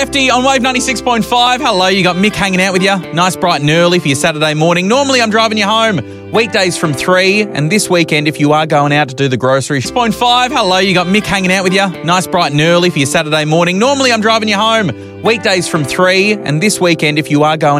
Lefty on Wave 96.5. Hello, you got Mick hanging out with you. Nice bright and early for your Saturday morning. Normally I'm driving you home weekdays from 3, and this weekend if you are going out to do the groceries. 6.5. Hello, you got Mick hanging out with you. Nice bright and early for your Saturday morning. Normally I'm driving you home weekdays from 3, and this weekend if you are going